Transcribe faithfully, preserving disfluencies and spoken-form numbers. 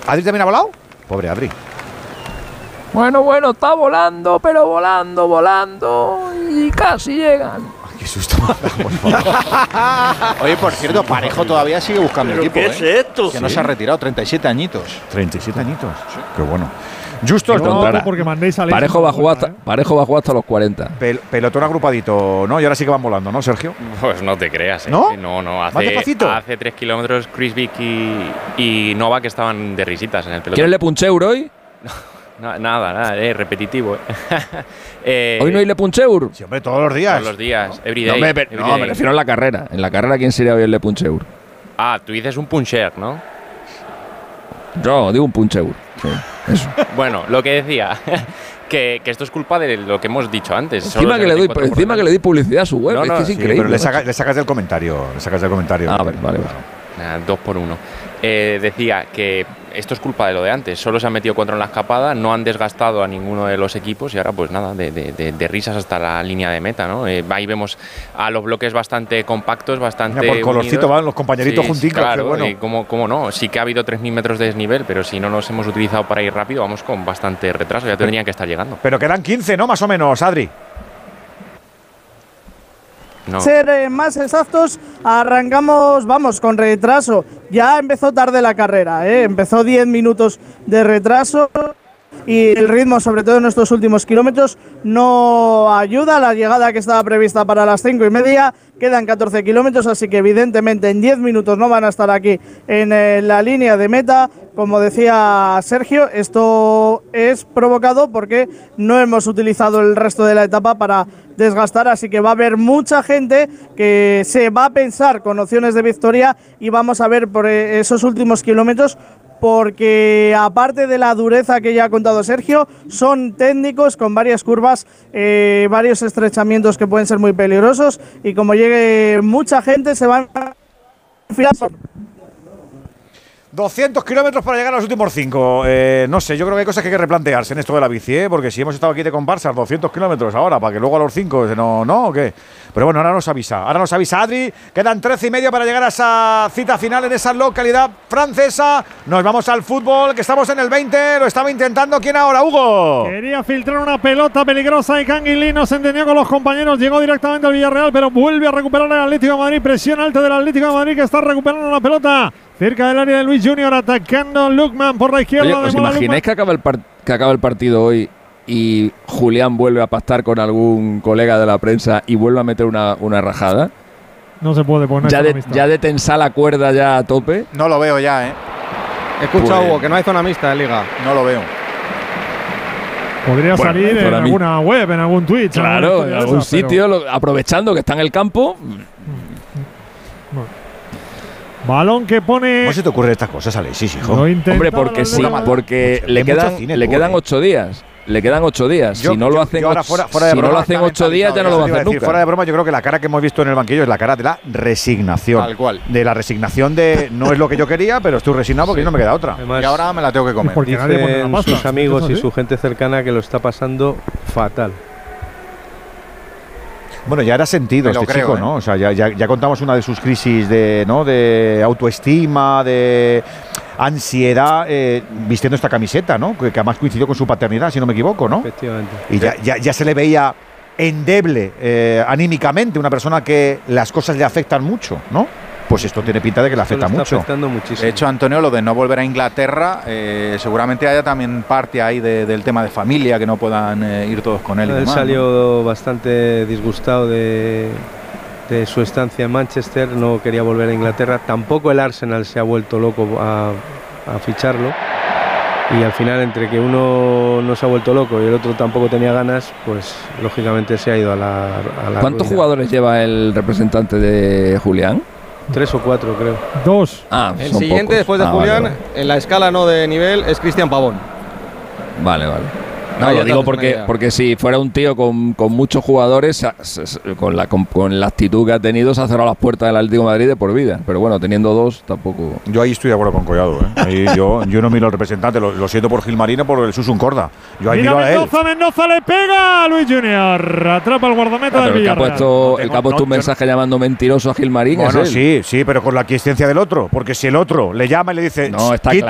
¿Adri también ha volado? Pobre Adri. Bueno, bueno, está volando, pero volando, volando y casi llegan. Ay, qué susto. Oye, por cierto, Parejo todavía sigue buscando ¿Pero equipo, qué ¿eh? es esto? Que Sí. no se ha retirado, treinta y siete añitos. treinta y siete añitos. Sí. Qué bueno. Justo No, encontrará. porque mandéis a Parejo va a jugar hasta, ¿eh? Parejo va a jugar hasta los cuarenta. Pel pelotón agrupadito, ¿no? Y ahora sí que van volando, ¿no, Sergio? Pues no te creas, ¿eh? ¿No? No, no. ¿Más Hace, despacito? hace tres kilómetros Chris Vick y, y Nova que estaban de risitas en el pelotón. ¿Quieres Le Puncheur hoy? No, nada, nada, eh, repetitivo. eh, ¿Hoy no hay Le Puncheur? Sí, hombre, todos los días. Todos los días, every No, day. me, me- every no, day. me refiero a la carrera. En la carrera, ¿quién sería hoy el Le Puncheur? Ah, tú dices un puncher, ¿no? Yo digo un Puncheur. Sí, eso. Bueno, lo que decía, que, que esto es culpa de lo que hemos dicho antes. Solo Encima, el que le, doy, setenta y cuatro por encima que le doy publicidad a su web. No, es no, que es sí, Sí, increíble. pero le, saca- macho. le sacas del comentario. Le sacas del comentario. Ah, vale, vale, vale. Nada, dos por uno. Eh, decía que esto es culpa de lo de antes. Solo se han metido cuatro en la escapada, no han desgastado a ninguno de los equipos y ahora pues nada, de, de, de, de risas hasta la línea de meta, ¿no? Eh, ahí vemos a los bloques bastante compactos, bastante Mira, por colorcito unidos. van los compañeritos Sí, junticos. claro, Qué bueno. y cómo, cómo no. Sí que ha habido tres mil metros de desnivel, pero si no los hemos utilizado para ir rápido, vamos con bastante retraso. Ya tendrían que estar llegando. Pero quedan quince, ¿no? Más o menos, Adri. No. Ser eh, más exactos, arrancamos, vamos, con retraso. Ya empezó tarde la carrera, ¿eh? Empezó diez minutos de retraso y el ritmo, sobre todo en estos últimos kilómetros, no ayuda. La llegada que estaba prevista para las cinco y media, quedan catorce kilómetros, así que evidentemente en diez minutos no van a estar aquí en eh, la línea de meta. Como decía Sergio, esto es provocado porque no hemos utilizado el resto de la etapa para desgastar, así que va a haber mucha gente que se va a pensar con opciones de victoria y vamos a ver por esos últimos kilómetros, porque aparte de la dureza que ya ha contado Sergio, son técnicos con varias curvas, eh, varios estrechamientos que pueden ser muy peligrosos y como llegue mucha gente se van a enfilar. doscientos kilómetros para llegar a los últimos cinco. Eh, no sé, yo creo que hay cosas que hay que replantearse en esto de la bici, ¿eh? Porque si hemos estado aquí de comparsas doscientos kilómetros ahora, para que luego a los cinco no, no, ¿o qué? Pero bueno, ahora nos avisa. Ahora nos avisa Adri. Quedan trece y medio para llegar a esa cita final en esa localidad francesa. Nos vamos al fútbol, que estamos en el veinte. Lo estaba intentando. ¿Quién ahora, Hugo? Quería filtrar una pelota peligrosa y Canguilí no se entendió con los compañeros. Llegó directamente al Villarreal, pero vuelve a recuperar el Atlético de Madrid. Presión alta del Atlético de Madrid, que está recuperando la pelota cerca del área de Luis Junior, atacando Lukman por la izquierda. Oye, ¿os de Mola imagináis que acaba, el par- que acaba el partido hoy y Julián vuelve a pactar con algún colega de la prensa y vuelve a meter una, una rajada? Lukman. No se puede poner. Ya de, ya de tensar la cuerda ya a tope. No lo veo ya, ¿eh? He escuchado, Pues- Hugo, que no hay zona mixta en Liga. No lo veo. Podría Bueno, salir en para mí- alguna web, en algún Twitch. Claro, alguna en historia de algún esas, pero- sitio, lo- aprovechando que está en el campo. Balón que pone. ¿Cómo se te ocurren estas cosas, Alexis, hijo? Lo intentaba Hombre, el porque sí, Atlético. porque Mucho- le mucho quedan, cine, le tú, quedan eh. ocho días. Le quedan ocho días. Yo- si no yo- lo hacen yo ahora ocho, fuera- fuera de si no broma, lo hacen está ocho días, ya no lo va a Eso te iba hacer decir, nunca. fuera de broma, yo creo que la cara que hemos visto en el banquillo es la cara de la resignación. Tal cual. De la resignación de no es lo que yo quería, pero estoy resignado porque no me queda otra. Además, y ahora me la tengo que comer. Porque nadie pone la dicen pasta. sus amigos ¿Eso y sí? su gente cercana que lo está pasando fatal. Bueno, ya era sentido Me lo este creo, chico, ¿eh? ¿no? O sea, ya, ya, ya contamos una de sus crisis de, ¿no? de autoestima, de ansiedad, eh, vistiendo esta camiseta, ¿no? Que, que además coincidió con su paternidad, si no me equivoco, ¿no? Efectivamente. Y ya, ya, ya se le veía endeble eh, anímicamente, una persona que las cosas le afectan mucho, ¿no? Pues esto tiene pinta de que le Esto le afecta está mucho. afectando muchísimo. De hecho, Antonio, lo de no volver a Inglaterra, eh, seguramente haya también parte ahí de- del tema de familia, que no puedan eh, ir todos con él. y Él demás, salió bastante disgustado de, de su estancia en Manchester, no quería volver a Inglaterra. Tampoco el Arsenal se ha vuelto loco a, a ficharlo. Y al final, entre que uno no se ha vuelto loco y el otro tampoco tenía ganas, pues lógicamente se ha ido a la, a la ¿Cuántos ruina. jugadores lleva el representante de Julián? Tres o cuatro, creo. Dos. Ah, El son siguiente, pocos. después de Ah, Julián, vale, en la escala no de nivel, es Cristian Pavón. Vale, vale. No, Ah, ya lo te digo haces una porque, idea. porque si fuera un tío con, con muchos jugadores, se- se- se- con la, con, con la actitud que ha tenido, se ha cerrado las puertas del Atlético de Madrid de por vida. Pero bueno, teniendo dos, tampoco. Yo ahí estoy de acuerdo con Collado, ¿eh? Ahí yo, yo no miro al representante, lo, lo siento por Gilmarino, por el Susun Corda. Yo ahí Mira miro a él. Mendoza, Mendoza le pega a Luis Junior. Atrapa el guardameta Ah, del pero el que ha Villarreal. puesto, No el tengo- que ha puesto no, un yo mensaje llamando mentiroso a Gilmarín Bueno, es él. sí, sí, pero con la aquiescencia del otro. Porque si el otro le llama y le dice, No, está "Quita-